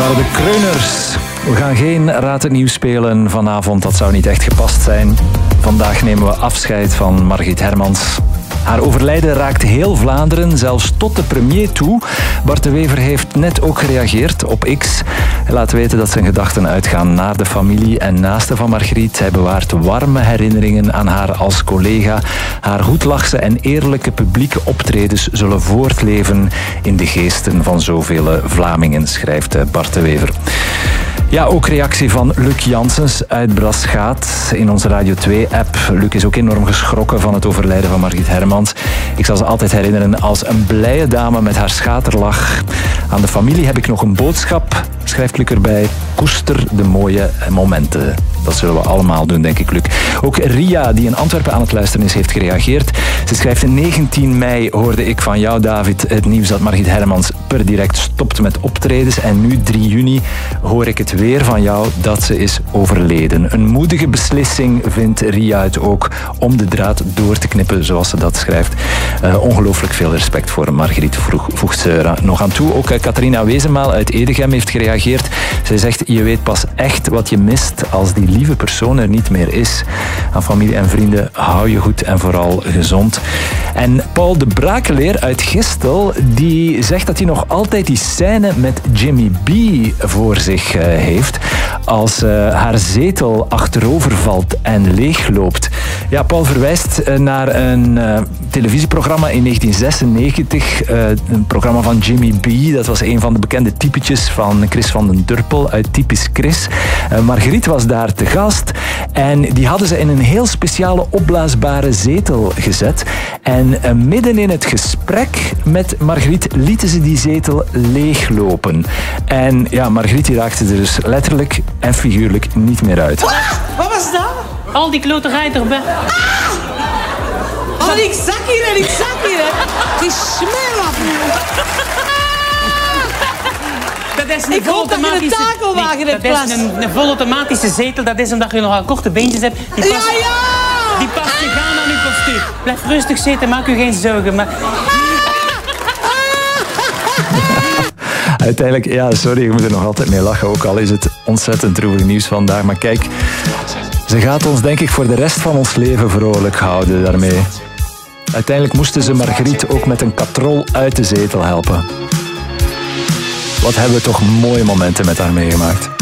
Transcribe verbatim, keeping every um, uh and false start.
waren de Kreuners. We gaan geen Raad het Nieuws spelen vanavond, dat zou niet echt gepast zijn. Vandaag nemen we afscheid van Margriet Hermans. Haar overlijden raakt heel Vlaanderen, zelfs tot de premier toe. Bart de Wever heeft net ook gereageerd op X. Hij laat weten dat zijn gedachten uitgaan naar de familie en naasten van Margriet. Hij bewaart warme herinneringen aan haar als collega. Haar goedlachse en eerlijke publieke optredens zullen voortleven in de geesten van zoveel Vlamingen, schrijft Bart de Wever. Ja, ook reactie van Luc Janssens uit Braschaat in onze Radio twee-app. Luc is ook enorm geschrokken van het overlijden van Margriet Hermans. Ik zal ze altijd herinneren als een blije dame met haar schaterlach. Aan de familie heb ik nog een boodschap, schrijft Luc erbij. Koester de mooie momenten. Dat zullen we allemaal doen, denk ik, Luc. Ook Ria, die in Antwerpen aan het luisteren is, heeft gereageerd. Ze schrijft: negentien mei hoorde ik van jou, David, het nieuws dat Margriet Hermans per direct stopt met optredens. En nu, drie juni, hoor ik het weer van jou dat ze is overleden. Een moedige beslissing vindt Ria het ook om de draad door te knippen, zoals ze dat schrijft. Uh, ongelooflijk veel respect voor Margriet, voegt ze er nog aan toe. Ook uh, Catharina Wezenmaal uit Edegem heeft gereageerd. Zij zegt: je weet pas echt wat je mist als die lieve persoon er niet meer is. Aan familie en vrienden, hou je goed en vooral gezond. En Paul de Brakeleer uit Gistel, die zegt dat hij nog altijd die scène met Jimmy B voor zich uh, heeft. Als uh, haar zetel achterover valt en leegloopt. Ja, Paul verwijst uh, naar een uh, televisieprogramma in negentien zesennegentig. Uh, een programma van Jimmy B. Dat was een van de bekende typetjes van Chris van den Durpel uit Typisch Chris. Uh, Margriet was daar te gast. En die hadden ze in een heel speciale opblaasbare zetel gezet. En uh, midden in het gesprek met Margriet lieten ze die zetel leeglopen. En ja, Margriet die raakte er dus letterlijk en figuurlijk niet meer uit. Wat, Wat was dat? Al die kloterij erbij. Ah! Oh, ik zak hier en ik zak hier. Die smerlap. Dat is een ik hoop dat je een takelwagen nee, hebt, dat Klas. is een, een volautomatische zetel. Dat is omdat je nogal korte beentjes hebt. Die past, ja, ja! Die past je gaan aan je postuur. Blijf rustig zitten, maak je geen zorgen. Maar... Uiteindelijk, ja, sorry, ik moet er nog altijd mee lachen. Ook al is het ontzettend droevig nieuws vandaag. Maar kijk, ze gaat ons denk ik voor de rest van ons leven vrolijk houden daarmee. Uiteindelijk moesten ze Margriet ook met een katrol uit de zetel helpen. Wat hebben we toch mooie momenten met haar meegemaakt.